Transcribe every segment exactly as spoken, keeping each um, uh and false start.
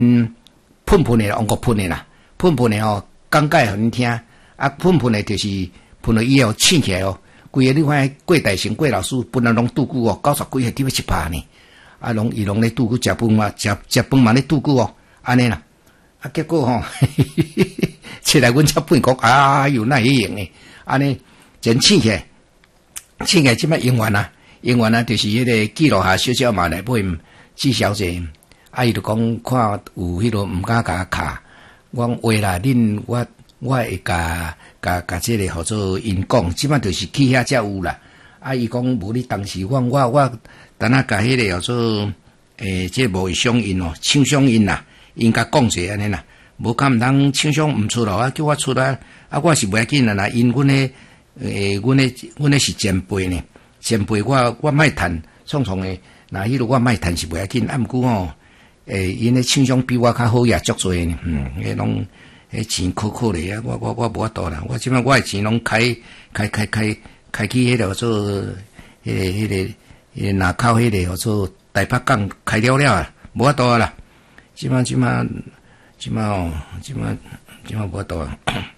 嗯，喷喷的，往过喷的啦，喷喷的吼，讲解互恁听，啊，喷喷的就是喷了以后醒起来哦，规个你看郭大成郭老师本来拢拄久哦，九十几岁，点要一百呢，啊，拢伊拢咧拄久食饭嘛，食食饭嘛咧拄久哦，安尼啦，啊，结果吼，出来阮才半讲，啊哟，那会用诶，安尼真醒起来，醒起来即摆用完啊，用完啊，就是迄个记录下小小嘛来买纪小姐。啊！伊就讲看有迄落毋敢甲卡，我讲话啦，恁我我会甲甲甲即个号做因讲，即摆就是去遐才有啦。啊！伊讲无你当时我我我等下甲迄个号做诶，即、欸这个无会相因哦，唱相因啦，因甲讲者安尼啦，无敢毋通唱相毋出咯，啊叫我出来，啊我是袂要紧啦啦，因阮诶诶，阮诶阮诶是前辈呢，前辈我我莫趁创创诶，那迄落我莫趁是袂要紧，啊毋过吼。诶，因诶唱腔比我较好也足多呢，嗯，迄拢迄钱可可咧啊，我我我无法度啦，我即摆我诶钱拢开开开开开去迄个做迄个迄个迄个南口迄个叫做台北港开了了啊，无法度啦，即摆即摆即摆哦，即摆即摆无法度啊，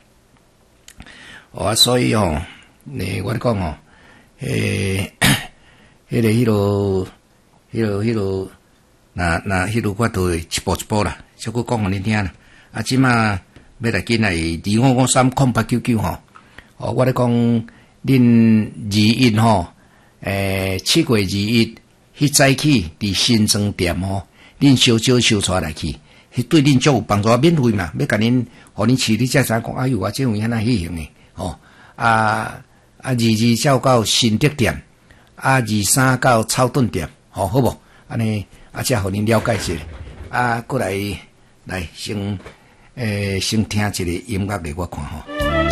哦啊，所以哦，诶，我讲哦，诶，迄个迄落迄落迄落。那那迄落我都会一步一步啦，小可讲互恁听啦。啊，即马要来紧来二五五三空八九九吼。哦，我咧讲恁二一吼，诶、欸，七月二一迄早起伫新庄店吼，恁小少收出来去，迄对恁足有帮助，免费嘛。要甲恁，互恁饲，你才知讲，哎呦，我这有遐那迄样诶，吼。啊啊，二二照到新德店，啊二三到草顿店，吼，好无？安尼。啊，才互恁了解一下，啊，过来来先，诶、欸，先听一个音乐给我看吼。